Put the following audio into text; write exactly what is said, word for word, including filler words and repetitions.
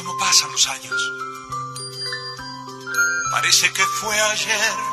cómo pasan los años. Parece que fue ayer